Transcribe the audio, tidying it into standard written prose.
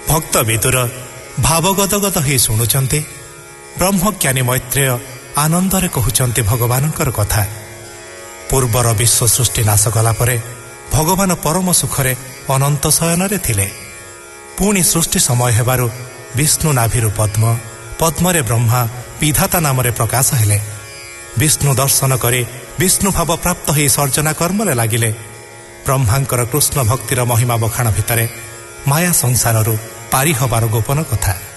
ଭକ୍ତ ବିଦୁର ଭାବଗଦଗଦ ହୋଇ ଶୁଣୁଛନ୍ତି। ବ୍ରହ୍ମଜ୍ଞାନୀ ମୈତ୍ରେୟ ଆନନ୍ଦରେ କହୁଛନ୍ତି ଭଗବାନଙ୍କର କଥା। ପୂର୍ବର ବିଶ୍ୱ ସୃଷ୍ଟି ନାଶ କଲା ପରେ ଭଗବାନ ପରମ ସୁଖରେ ଅନନ୍ତ ଶୟନରେ ଥିଲେ। ପୁଣି ସୃଷ୍ଟି ସମୟ ହେବାରୁ ବିଷ୍ଣୁ ନାଭିରୁ ପଦ୍ମ, ପଦ୍ମରେ ବ୍ରହ୍ମା ବିଧାତା ନାମରେ ପ୍ରକାଶ ହେଲେ। ବିଷ୍ଣୁ ଦର୍ଶନ କରି ବିଷ୍ଣୁ ଭାବ ପ୍ରାପ୍ତ ହୋଇ ସର୍ଜନା କର୍ମରେ ଲାଗିଲେ। ବ୍ରହ୍ମାଙ୍କର କୃଷ୍ଣ ଭକ୍ତିର ମହିମା ବଖାଣ ଭିତରେ ମାୟା ସଂସାରରୁ ପାରି ହେବାର ଗୋପନ କଥା।